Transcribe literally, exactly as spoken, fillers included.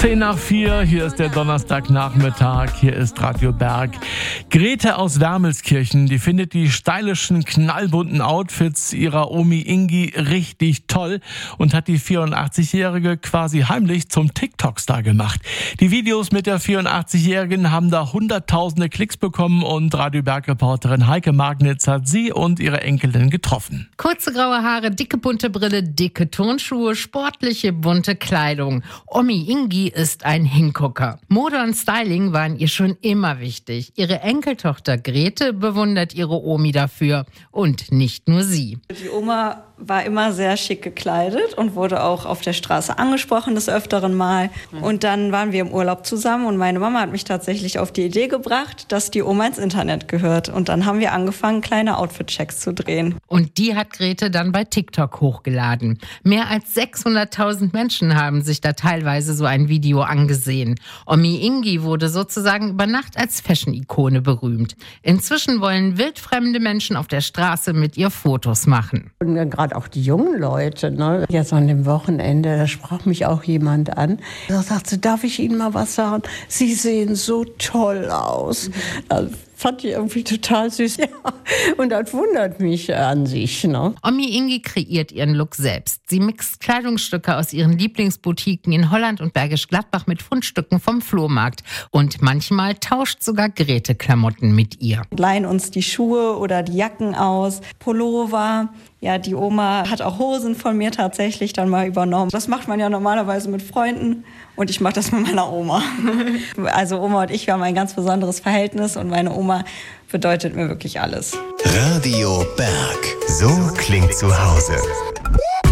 Zehn nach vier, hier ist der Donnerstagnachmittag, hier ist Radio Berg. Grete aus Wermelskirchen, die findet die stylischen, knallbunten Outfits ihrer Omi Ingi richtig toll und hat die vierundachtzigjährige quasi heimlich zum TikTok-Star gemacht. Die Videos mit der vierundachtzigjährigen haben da hunderttausende Klicks bekommen und Radio Berg-Reporterin Heike Magnitz hat sie und ihre Enkelin getroffen. Kurze graue Haare, dicke bunte Brille, dicke Turnschuhe, sportliche bunte Kleidung. Omi Ingi ist ein Hingucker. Mode und Styling waren ihr schon immer wichtig. Ihre Enkeltochter Grete bewundert ihre Omi dafür. Und nicht nur sie. Die Oma war immer sehr schick gekleidet und wurde auch auf der Straße angesprochen des Öfteren Mal. Und dann waren wir im Urlaub zusammen und meine Mama hat mich tatsächlich auf die Idee gebracht, dass die Oma ins Internet gehört. Und dann haben wir angefangen, kleine Outfit-Checks zu drehen. Und die hat Grete dann bei TikTok hochgeladen. Mehr als sechshunderttausend Menschen haben sich da teilweise so ein Video angesehen. Omi Ingi wurde sozusagen über Nacht als Fashion-Ikone berühmt. Inzwischen wollen wildfremde Menschen auf der Straße mit ihr Fotos machen. Und gerade auch die jungen Leute, ne? Jetzt an dem Wochenende, da sprach mich auch jemand an. Da sagte, darf ich Ihnen mal was sagen? Sie sehen so toll aus. Das fand ich irgendwie total süß. Ja. Und das wundert mich an sich. Ne? Omi Ingi kreiert ihren Look selbst. Sie mixt Kleidungsstücke aus ihren Lieblingsboutiquen in Holland und Bergisch Gladbach mit Fundstücken vom Flohmarkt. Und manchmal tauscht sogar Grete Klamotten mit ihr. Leihen uns die Schuhe oder die Jacken aus, Pullover. Ja, die Oma hat auch Hosen von mir tatsächlich dann mal übernommen. Das macht man ja normalerweise mit Freunden und ich mache das mit meiner Oma. Also Oma und ich, wir haben ein ganz besonderes Verhältnis und meine Oma bedeutet mir wirklich alles. Radio Berg, so klingt zu Hause.